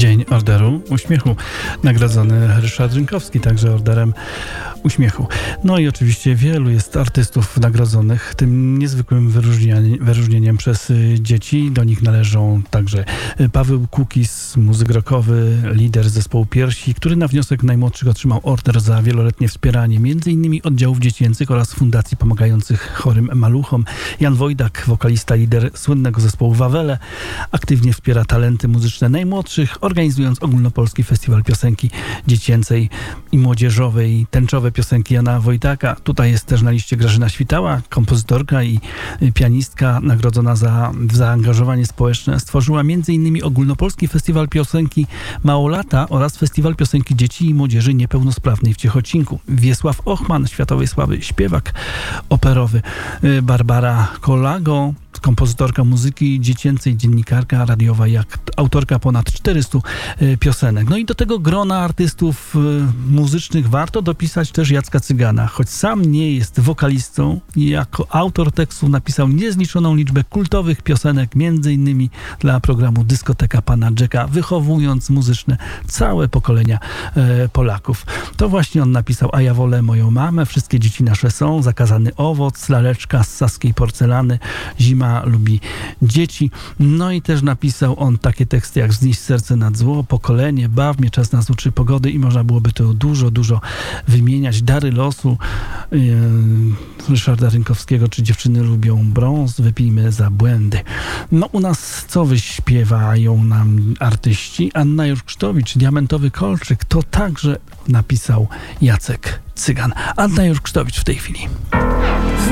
Dzień Orderu Uśmiechu. Nagrodzony Ryszard Rynkowski, także Orderem Uśmiechu. No i oczywiście wielu jest artystów nagrodzonych tym niezwykłym wyróżnieniem przez dzieci. Do nich należą także Paweł Kukis, muzyk rockowy, lider zespołu Piersi, który na wniosek najmłodszych otrzymał order za wieloletnie wspieranie m.in. oddziałów dziecięcych oraz fundacji pomagających chorym maluchom. Jan Wojdak, wokalista, lider słynnego zespołu Wawele, aktywnie wspiera talenty muzyczne najmłodszych, organizując ogólnopolski festiwal piosenki dziecięcej i młodzieżowej. Tęczowe piosenki Jana Wojtaka. Tutaj jest też na liście Grażyna Świtała, kompozytorka i pianistka nagrodzona za zaangażowanie społeczne. Stworzyła m.in. ogólnopolski festiwal piosenki Małolata oraz festiwal piosenki dzieci i młodzieży niepełnosprawnej w Ciechocinku. Wiesław Ochman, światowej sławy śpiewak operowy. Barbara Kolago, kompozytorka muzyki dziecięcej, dziennikarka radiowa, jak autorka ponad 400 piosenek. No i do tego grona artystów muzycznych warto dopisać też Jacka Cygana. Choć sam nie jest wokalistą, jako autor tekstów napisał niezliczoną liczbę kultowych piosenek, między innymi dla programu Dyskoteka Pana Jacka, wychowując muzyczne całe pokolenia Polaków. To właśnie on napisał A ja wolę moją mamę, Wszystkie dzieci nasze są, Zakazany owoc, Laleczka z saskiej porcelany, Zima lubi dzieci. No i też napisał on takie teksty jak Wznieś serce nad zło, Pokolenie, Baw mnie, Czas nas uczy pogody i można byłoby to dużo wymieniać. Dary losu Ryszarda Rynkowskiego, czy Dziewczyny lubią brąz, Wypijmy za błędy. No u nas co wyśpiewają nam artyści? Anna Jurksztowicz, Diamentowy kolczyk, to także napisał Jacek Cygan. Anna Jurksztowicz w tej chwili.